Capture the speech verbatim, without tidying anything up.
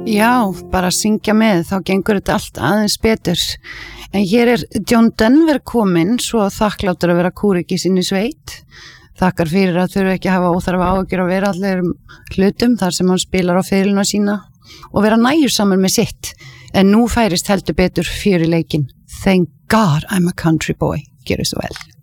Já, bara syngja með, þá gengur þetta allt aðeins betur. En hér er John Denver kominn, svo þakkláttur að vera kúriki sinni sveit. Þakkar fyrir að þurfa ekki að hafa óþarfa áhyggjur að vera allir hlutum þar sem hann spilar á fiðluna sína og vera nægjusamur með sitt. En nú færist heldur betur fjör í leikinn. Thank God I'm a country boy. Gjörðu svo vel.